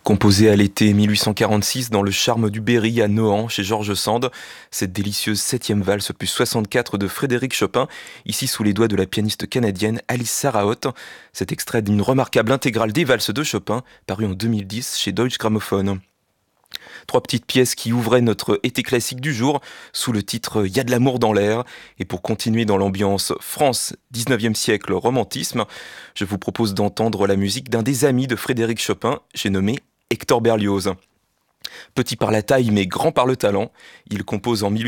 Composée à l'été 1846 dans le charme du Berry à Nohant chez George Sand, cette délicieuse septième valse opus 64 de Frédéric Chopin, ici sous les doigts de la pianiste canadienne Alice Sarraute. Cet extrait d'une remarquable intégrale des valses de Chopin, paru en 2010 chez Deutsche Grammophon. Trois petites pièces qui ouvraient notre été classique du jour sous le titre Y a de l'amour dans l'air. Et pour continuer dans l'ambiance France 19e siècle romantisme, je vous propose d'entendre la musique d'un des amis de Frédéric Chopin, j'ai nommé Hector Berlioz. Petit par la taille mais grand par le talent, il compose en